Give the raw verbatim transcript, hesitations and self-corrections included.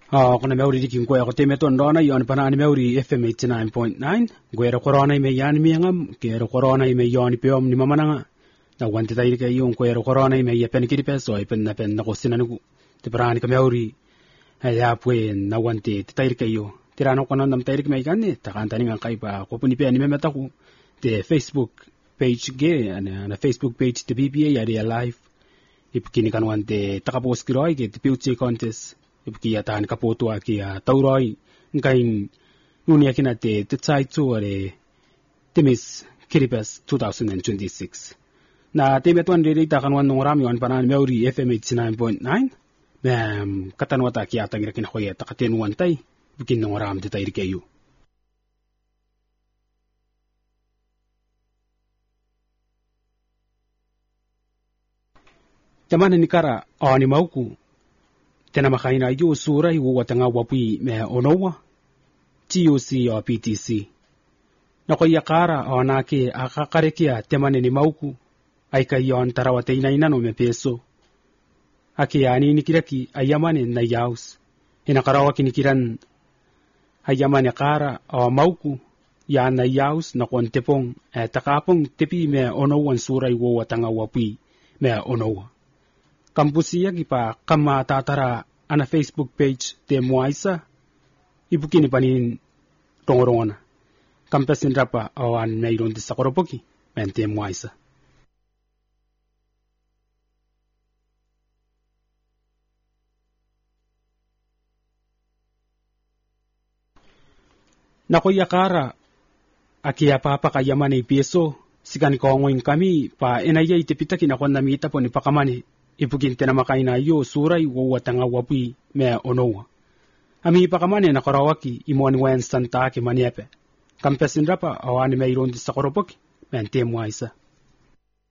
Ah, kuna meuri dikin ko ko teme ton dona yon pana ni meuri F M eighty-nine point nine guero corona me yan mi ngam guero corona me yon peom ni mamananga na wanti tai ke yon guero corona me ye pen kidi peso ai pen na pen na ko sinanu te brani ka meuri ya pue na wanti tai ke yo tirano kono nam tai ke me ganne ta kan tani ngai pa ko puni pe ni me meta ku te Facebook page ge ana na Facebook page te B B A ya dia live ipkini kan wante takapos kiroi ke te beauty contest ipki ya tan kapoto aki ya tauroi ngai nunia kina te te tsai tu are timis kiribas twenty twenty-six na te metuan de ta kan wan ngoram yon panan meuri F M eighty-nine point nine bam katanwata ki ata ngira kin khoya takaten wan tai bikin ngoram te tai rikeyu jamana nikara ani mauku tena makaina yu sura yu watanga wapi me onowa T O C o P T C na ko yakara ona ke akakare kia temane ni mauku ai kai yon tarawate ina ina no me peso aki ani nikiraki ayamane na yaus ina karawa kinikiran ayamane kara o mauku ya na yaus na kon tepong e takapong tepi me onowan sura yu watanga wapi me onowa kampusia gipa kama tatara ana Facebook page te moaisa ibukini panin tongorona kampesin rapa awan meiron di sakoropoki men te moaisa nako yakara akia papa kayamane pieso sikan ko ngoin kami pa enaya itepita kinakon namita po ni pakamane ipukin tena makaina yo surai wo watanga wapi me onowa ami pakamane na karawaki imon wen santa ke maniepe kampesin rapa awani me iron di sakoropoki men te moaisa